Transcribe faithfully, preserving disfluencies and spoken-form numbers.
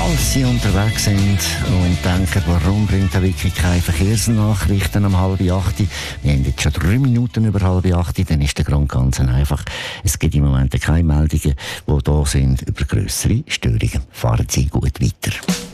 Falls Sie unterwegs sind und denken, warum bringt der Wiki keine Verkehrsnachrichten um halb acht? Wir haben jetzt schon drei Minuten über halb acht, dann ist der Grund ganz einfach. Es gibt im Moment keine Meldungen, die da sind über grössere Störungen. Fahren Sie gut weiter.